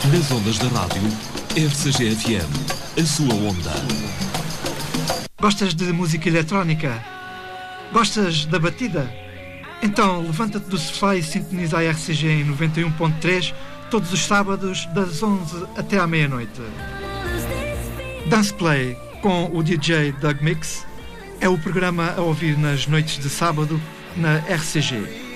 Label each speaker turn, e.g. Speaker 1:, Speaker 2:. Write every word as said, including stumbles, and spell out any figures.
Speaker 1: Nas ondas da rádio, R C G F M, a sua onda.
Speaker 2: Gostas de música eletrónica? Gostas da batida? Então levanta-te do sofá e sintoniza a R C G em noventa e um ponto três todos os sábados das onze até à meia-noite. Dance Play com o D J Doug Mix é o programa a ouvir nas noites de sábado na R C G.